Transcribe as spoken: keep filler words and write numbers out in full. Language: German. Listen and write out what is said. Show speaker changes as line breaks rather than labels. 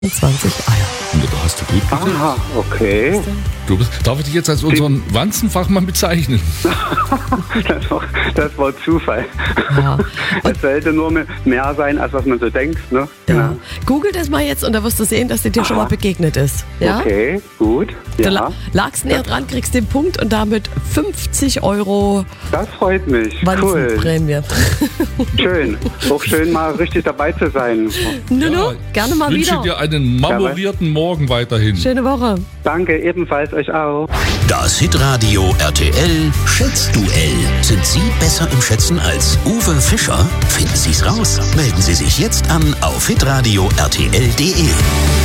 zwanzig Eier.
Ja, da hast du gut gesehen.
Aha, okay.
Du bist, darf ich dich jetzt als unseren Wanzenfachmann bezeichnen?
Das war, das war Zufall.
Ja.
Es sollte nur mehr sein, als was man so denkt. Ne?
Ja. Google das mal jetzt und da wirst du sehen, dass dir dir schon mal begegnet ist. Ja?
Okay, gut.
Du
Ja.
la- lagst näher dran, kriegst den Punkt und damit fünfzig Euro
Das freut mich. Cool.
Wanzenprämie.
Schön. Auch schön mal richtig dabei zu sein.
Nunu, gerne mal
Ich wünsche
wieder.
dir einen marmorierten Morgen weiterhin.
Schöne Woche.
Danke, ebenfalls euch auch.
Das Hitradio R T L Schätzduell. Sind Sie besser im Schätzen als Uwe Fischer? Finden Sie es raus. Melden Sie sich jetzt an auf hitradio punkt r t l punkt d e.